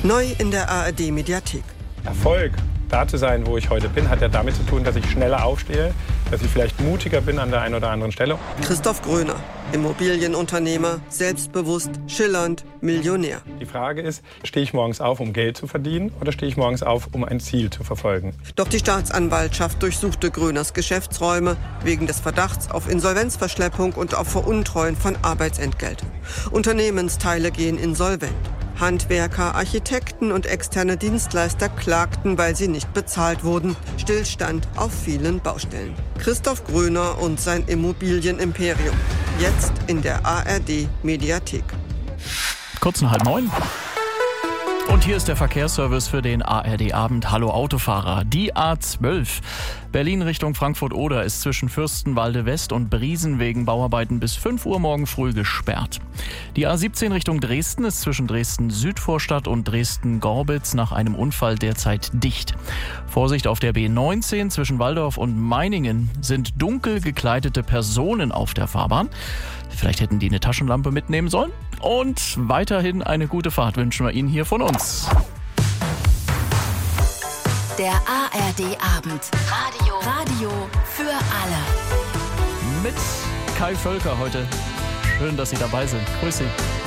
Neu in der ARD-Mediathek. Erfolg, da zu sein, wo ich heute bin, hat ja damit zu tun, dass ich schneller aufstehe, dass ich vielleicht mutiger bin an der einen oder anderen Stelle. Christoph Gröner, Immobilienunternehmer, selbstbewusst, schillernd, Millionär. Die Frage ist, stehe ich morgens auf, um Geld zu verdienen, oder stehe ich morgens auf, um ein Ziel zu verfolgen? Doch die Staatsanwaltschaft durchsuchte Gröners Geschäftsräume wegen des Verdachts auf Insolvenzverschleppung und auf Veruntreuen von Arbeitsentgelt. Unternehmensteile gehen insolvent. Handwerker, Architekten und externe Dienstleister klagten, weil sie nicht bezahlt wurden. Stillstand auf vielen Baustellen. Christoph Gröner und sein Immobilienimperium. Jetzt in der ARD-Mediathek. Kurz nach 8:30. Und hier ist der Verkehrsservice für den ARD-Abend. Hallo Autofahrer. Die A12 Berlin Richtung Frankfurt-Oder ist zwischen Fürstenwalde West und Briesen wegen Bauarbeiten bis 5 Uhr morgen früh gesperrt. Die A17 Richtung Dresden ist zwischen Dresden-Südvorstadt und Dresden-Gorbitz nach einem Unfall derzeit dicht. Vorsicht auf der B19 zwischen Walldorf und Meiningen sind dunkel gekleidete Personen auf der Fahrbahn. Vielleicht hätten die eine Taschenlampe mitnehmen sollen. Und weiterhin eine gute Fahrt wünschen wir Ihnen hier von uns. Der ARD-Abend. Radio für alle. Mit Kai Völker heute. Schön, dass Sie dabei sind. Grüß Sie.